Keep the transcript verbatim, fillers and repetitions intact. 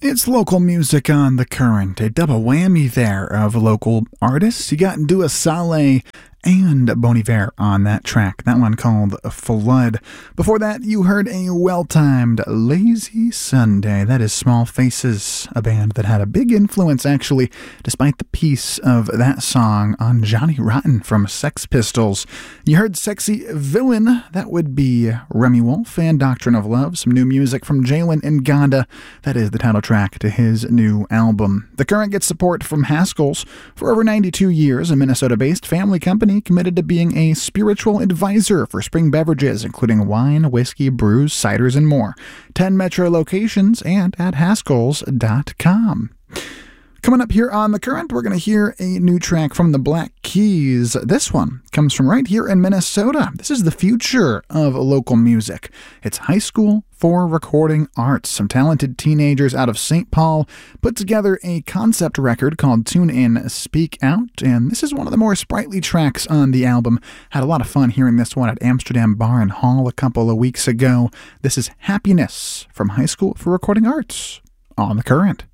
It's local music on The Current, a double whammy there of local artists. You got Dua Saleh and Bon Iver on that track, that one called Flood. Before that, you heard a well-timed Lazy Sunday. That is Small Faces, a band that had a big influence, actually, despite the piece of that song on Johnny Rotten from Sex Pistols. You heard Sexy Villain, that would be Remy Wolf and Doctrine of Love, some new music from Jalen Nganda. That is the title track to his new album. The Current gets support from Haskell's. For over ninety-two years, a Minnesota-based family company committed to being a spiritual advisor for spring beverages, including wine, whiskey, brews, ciders, and more. ten Metro locations and at Haskells dot com. Coming up here on The Current, we're going to hear a new track from the Black Keys. This one comes from right here in Minnesota. This is the future of local music. It's High School for Recording Arts. Some talented teenagers out of Saint Paul put together a concept record called Tune In, Speak Out, and this is one of the more sprightly tracks on the album. Had a lot of fun hearing this one at Amsterdam Bar and Hall a couple of weeks ago. This is Happiness from High School for Recording Arts on The Current.